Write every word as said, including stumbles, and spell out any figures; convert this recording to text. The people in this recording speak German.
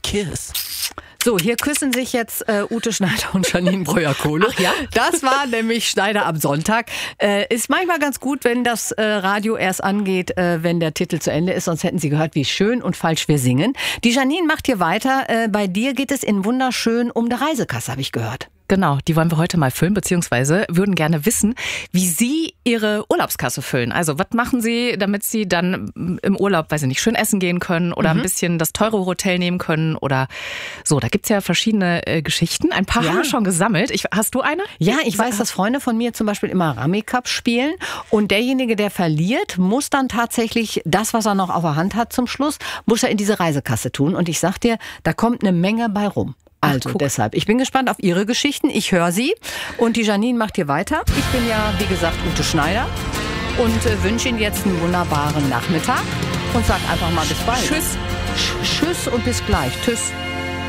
kiss. So, hier küssen sich jetzt äh, Ute Schneider und Janine Breuer-Kohle. Ach ja? Das war nämlich Schneider am Sonntag. Äh, ist manchmal ganz gut, wenn das äh, Radio erst angeht, äh, wenn der Titel zu Ende ist. Sonst hätten Sie gehört, wie schön und falsch wir singen. Die Janine macht hier weiter. Äh, bei dir geht es in wunderschön um die Reisekasse, habe ich gehört. Genau, die wollen wir heute mal füllen, beziehungsweise würden gerne wissen, wie Sie Ihre Urlaubskasse füllen. Also was machen Sie, damit Sie dann im Urlaub, weiß ich nicht, schön essen gehen können oder mhm. ein bisschen das teure Hotel nehmen können oder so. Da gibt's ja verschiedene äh, Geschichten. Ein paar ja. haben wir schon gesammelt. Ich, hast du eine? Ja, ich weiß, dass Freunde von mir zum Beispiel immer Rummy-Cup spielen und derjenige, der verliert, muss dann tatsächlich das, was er noch auf der Hand hat zum Schluss, muss er in diese Reisekasse tun. Und ich sag dir, da kommt eine Menge bei rum. Also Ach, deshalb, ich bin gespannt auf Ihre Geschichten. Ich höre sie und die Janine macht hier weiter. Ich bin ja, wie gesagt, Ute Schneider und äh, wünsche Ihnen jetzt einen wunderbaren Nachmittag und sag einfach mal bis bald. Tschüss. Tschüss und bis gleich. Tschüss.